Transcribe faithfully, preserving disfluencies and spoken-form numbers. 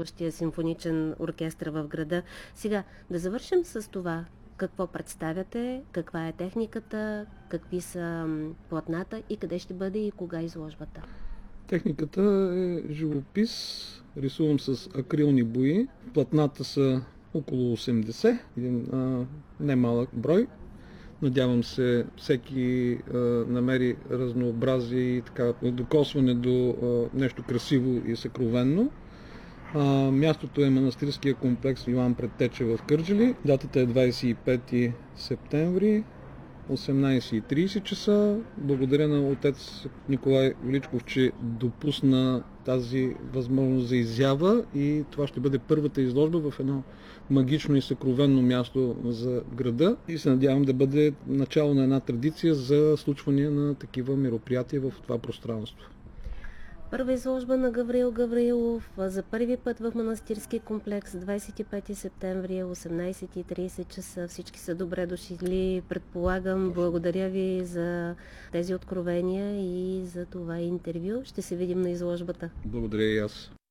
действащия симфоничен оркестър в града. Сега да завършим с това. Какво представяте, каква е техниката, какви са платната и къде ще бъде и кога изложбата? Техниката е живопис, рисувам с акрилни бои. Платната са около осемдесет, един а, немалък брой. Надявам се всеки а, намери разнообразие и така, докосване до а, нещо красиво и съкровенно. А, мястото е манастирския комплекс Йоан Предтече в Кърджали. Датата е двадесет и пети септември, осемнадесет и тридесет часа. Благодаря на отец Николай Величков, че допусна тази възможност за изява и това ще бъде първата изложба в едно магично и съкровенно място за града и се надявам да бъде начало на една традиция за случване на такива мероприятия в това пространство. Първа изложба на Гавриил Гаврилов за първи път в манастирски комплекс, двадесет и пети септември, осемнадесет и тридесет часа. Всички са добре дошли, предполагам. Благодаря ви за тези откровения и за това интервю. Ще се видим на изложбата. Благодаря и аз.